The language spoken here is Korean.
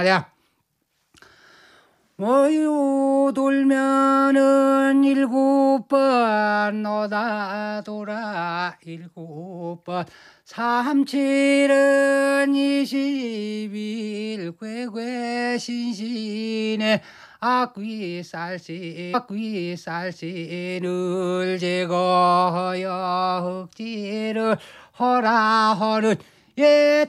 말이야. 모유 돌면은 7번 너다 돌아 7번 37은 20일 괴괴신신에 악귀살씨를 제거하여 흑지를 허라 허는 예